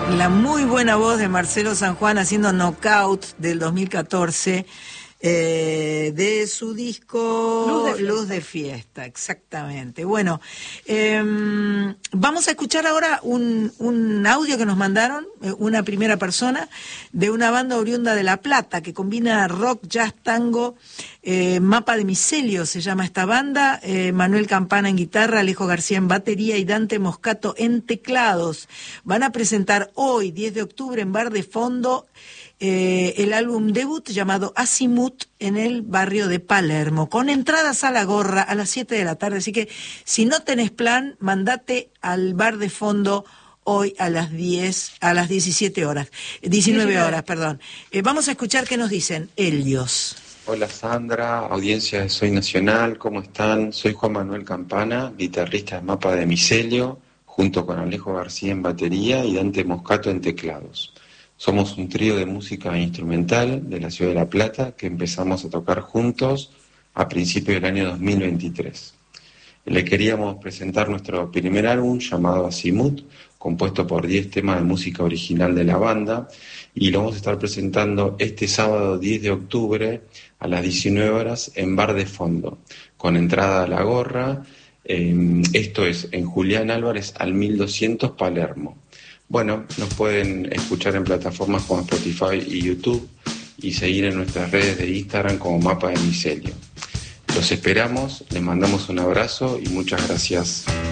La muy buena voz de Marcelo San Juan haciendo Knockout del 2014, de su disco Luz de Fiesta, exactamente. Bueno, vamos a escuchar ahora un audio que nos mandaron, una primera persona, de una banda oriunda de La Plata, que combina rock, jazz, tango, Mapa de Micelio se llama esta banda, Manuel Campana en guitarra, Alejo García en batería y Dante Moscato en teclados. Van a presentar hoy, 10 de octubre, en Bar de Fondo, el álbum debut llamado Azimut en el barrio de Palermo, con entradas a la gorra a las 7 de la tarde. Así que si no tenés plan, mandate al Bar de Fondo hoy a las 19 horas, perdón. Vamos a escuchar qué nos dicen Helios. Hola Sandra, audiencia de Soy Nacional, ¿cómo están? Soy Juan Manuel Campana, guitarrista de Mapa de Micelio, junto con Alejo García en batería y Dante Moscato en teclados. Somos un trío de música instrumental de la ciudad de La Plata que empezamos a tocar juntos a principios del año 2023. Le queríamos presentar nuestro primer álbum llamado Azimut, compuesto por 10 temas de música original de la banda, y lo vamos a estar presentando este sábado 10 de octubre a las 19 horas en Bar de Fondo, con entrada a la gorra. Esto es en Julián Álvarez al 1200 Palermo. Bueno, nos pueden escuchar en plataformas como Spotify y YouTube y seguir en nuestras redes de Instagram como Mapa de Micelio. Los esperamos, les mandamos un abrazo y muchas gracias.